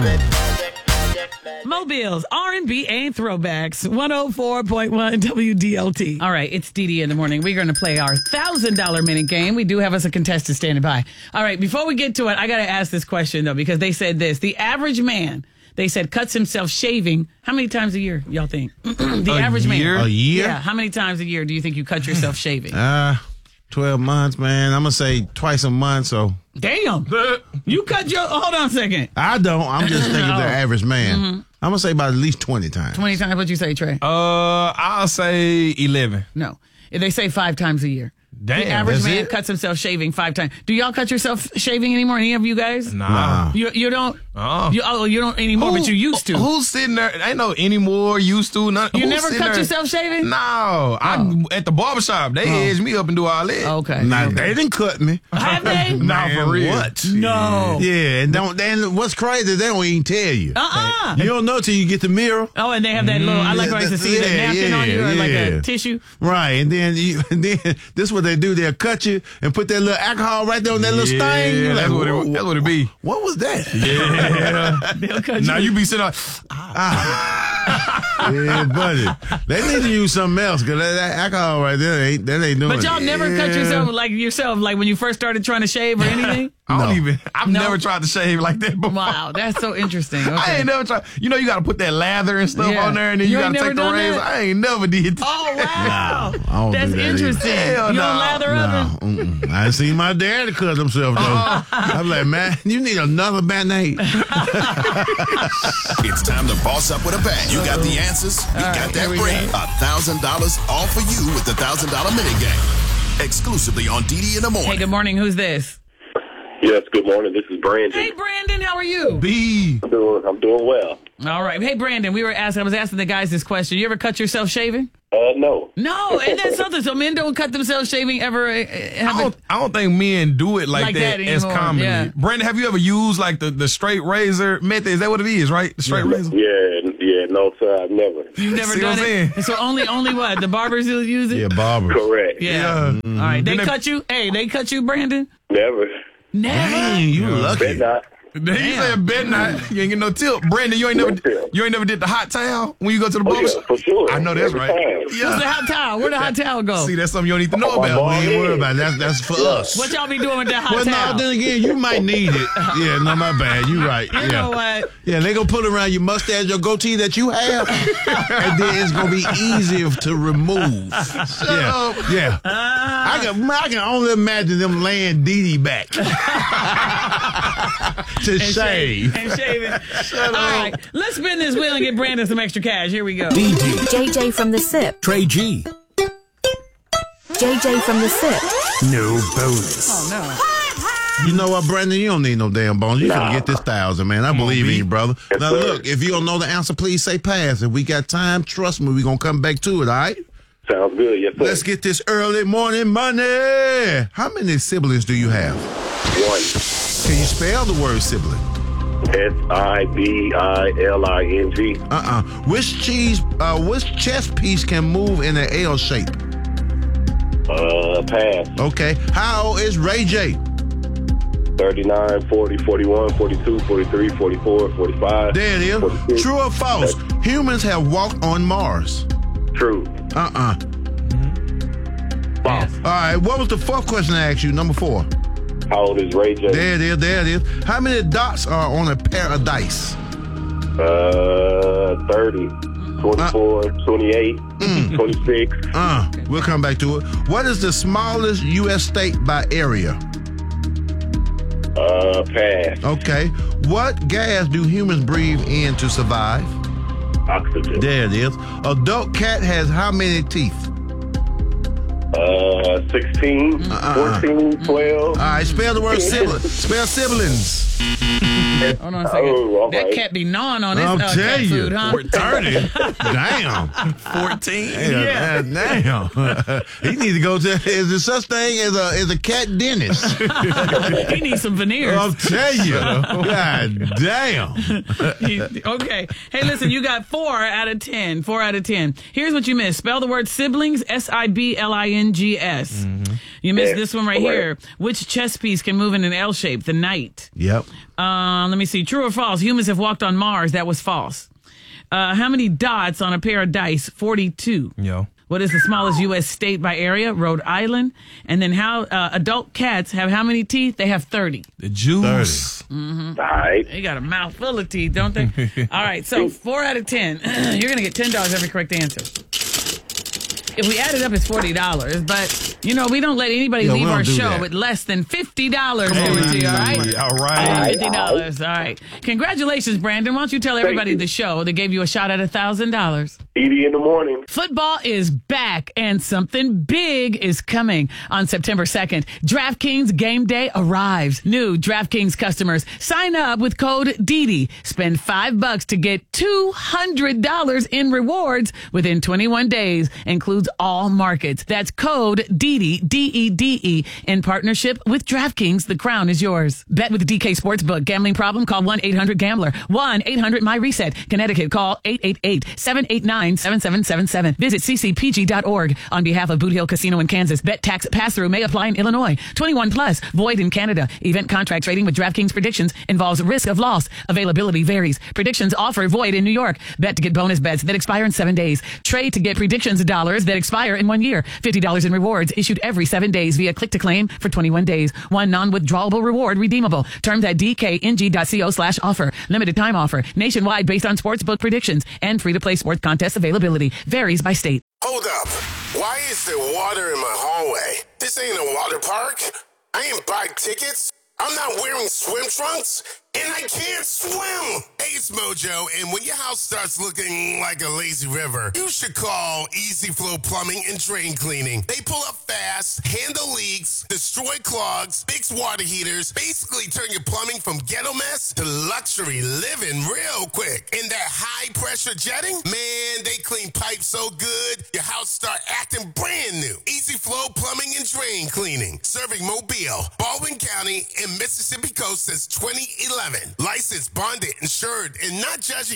Mobiles, R&B, and throwbacks. 104.1 WDLT. All right, it's DD in the morning. We're going to play our $1,000 minute game. We do have us a contestant standing by. All right, before we get to it, I got to ask this question, though, because they said this. The average man, they said, cuts himself shaving. How many times a year, y'all think? The average man. A year? Yeah, how many times a year do you think you cut yourself shaving? 12 months, man. I'm going to say twice a month, so. Damn. You cut your... Hold on a second. I don't. I'm just thinking the average man. Mm-hmm. I'm going to say about at least 20 times. 20 times? What'd you say, Trey? I'll say 11. No. They say 5 times a year. Damn, the average man it? cuts himself shaving 5 times. Do y'all cut yourself shaving anymore? Any of you guys? Nah. You don't? You don't anymore, but you used to. Who's sitting there? Ain't no anymore, used to. None, You who's never sitting cut there? yourself shaving? No. I'm at the barbershop. They edge me up and do all that. Okay. Nah, they didn't cut me. Have they? Nah, Man, for real. What? No. Yeah, and then what's crazy, they don't even tell you. Uh-uh. You don't know till you get the mirror. Oh, and they have that little, I like when I used to see that napkin on you or like a yeah. tissue. Right, and then this is what they do. They'll cut you and put that little alcohol right there on that little stain. You're that's like, what it be. What was that? Yeah. They'll cut Now you. you be sitting on. Yeah, buddy. They need to use something else because that alcohol right there ain't doing But it. y'all never cut yourself like when you first started trying to shave or anything? I've never tried to shave like that before. Wow, that's so interesting. Okay. I ain't never tried. You know, you got to put that lather and stuff Yeah. on there, and then You you ain't got to never take the done razor. that? I ain't never did that. Oh, wow. I don't That's do that interesting. Hell You no. don't lather up? No, I ain't seen my daddy cut himself though. I'm like, man, you need another Band-Aid. It's time to boss up with a bang. You got the answers. You got that ring. $1,000 all for you with the $1,000 minute game. Exclusively on DD in the morning. Hey, good morning. Who's this? Yes, good morning. This is Brandon. Hey, Brandon. How are you? I'm doing well. All right. Hey, Brandon, I was asking the guys this question. You ever cut yourself shaving? No. No, and that's something. So men don't cut themselves shaving ever. I don't think men do it like that as anymore. commonly. Yeah. Brandon, have you ever used like the straight razor method? Is that what it is, right? The straight razor? Yeah, no, sir, I've never. You've never See what done I'm it? saying? So only what? The barbers will use it? Yeah, Barbara. Correct. Yeah. All right. They Then cut you? Hey, they cut you, Brandon? Never. Never. Dang, you lucky. Bet not. You said bet not. You ain't get no tip. Brandon, you ain't never did the hot towel when you go to the Oh, barbershop? yeah, for sure. I know that's Every right. time. What's the hot towel? Where'd the hot towel go? See, that's something you don't need to know about. We ain't worried about it. That's for us. What y'all be doing with that hot Well, towel? no, then again, you might need it. Yeah, no, my bad. You right. You know what? Yeah, they gonna put it around your mustache, your goatee that you have, and then it's gonna be easier to remove. Yeah. I can only imagine them laying Dee Dee back to shave. And shaving. All right, let's spin this wheel and get Brandon some extra cash. Here we go. JJ from the SIP. Trey G. JJ from the SIP. No bonus. Oh, no. You know what, Brandon? You don't need no damn bones. You can get this 1,000, man. I believe in you, brother. Yes, Now, sir. look, if you don't know the answer, please say pass. If we got time, trust me, we're gonna come back to it, all right? Sounds good, yes, sir. Let's get this early morning money. How many siblings do you have? 1. Can you spell the word sibling? SIBILING. Which chess piece can move in an L shape? Pass. Okay. How old is Ray J? 39, 40, 41, 42, 43, 44, 45. There it is. 46. True or false? Humans have walked on Mars. True. False. Yes. All right. What was the fourth question I asked you? Number 4. How old is Ray J? There it is. There it is. How many dots are on a pair of dice? 30, 24, 28, 26. We'll come back to it. What is the smallest U.S. state by area? Pass. Okay. What gas do humans breathe in to survive? Oxygen. There it is. Adult cat has how many teeth? 16, 14, 12. All right, spell the word sibling. Spell siblings. Hold on a second. Oh, all that right. cat be gnawing on this I'm cat telling you. food, huh? 30. Damn. 14. Yeah. Damn. He needs to go to, is there such thing as a cat dentist? He needs some veneers. I'm telling you. God damn. Okay. Hey, listen, you got 4 out of 10. 4 out of 10. Here's what you missed. Spell the word siblings, SIBLINGS. You missed this one right here. Which chess piece can move in an L shape? The knight. Yep. Let me see. True or false? Humans have walked on Mars. That was false. How many dots on a pair of dice? 42. Yo. What is the smallest U.S. state by area? Rhode Island. And then how adult cats have how many teeth? They have 30. The juice. All right. They got a mouth full of teeth, don't they? All right, so 4 out of 10. You're going to get $10 every correct answer. If we add it up, it's $40. But, we don't let anybody leave our show with less than $50. Do it to you, all right? All right. $50. All right. Congratulations, Brandon. Why don't you tell everybody the show that gave you a shot at $1,000? Edie in the morning. Football is back, and something big is coming on September 2nd. DraftKings Game Day arrives. New DraftKings customers sign up with code DIDI. Spend $5 to get $200 in rewards within 21 days. Includes all markets. That's code DIDI, D-E-D-E, in partnership with DraftKings. The crown is yours. Bet with the DK Sportsbook. Gambling problem? Call 1-800-GAMBLER. 1-800-MY-RESET. Connecticut, call 888-789-7777. Visit ccpg.org. On behalf of Boot Hill Casino in Kansas, bet tax pass-through may apply in Illinois. 21 plus, void in Canada. Event contract trading with DraftKings predictions involves risk of loss. Availability varies. Predictions offer void in New York. Bet to get bonus bets that expire in 7 days. Trade to get predictions dollars that expire in 1 year. $50 in rewards issued every 7 days via click to claim for 21 days. One non-withdrawable reward redeemable. Terms at dkng.co/offer. Limited time offer. Nationwide based on sportsbook predictions and free-to-play sports contest availability. Varies by state. Hold up. Why is there water in my hallway? This ain't a water park. I ain't buying tickets. I'm not wearing swim trunks. And I can't swim. Hey, it's Mojo, and when your house starts looking like a lazy river, you should call Easy Flow Plumbing and Drain Cleaning. They pull up fast, handle leaks, destroy clogs, fix water heaters, basically turn your plumbing from ghetto mess to luxury living real quick. And that high-pressure jetting, man, they clean pipes so good, your house start acting brand new. Easy Flow Plumbing and Drain Cleaning, serving Mobile, Baldwin County, and Mississippi Coast since 2011. Licensed, bonded, insured, and not judging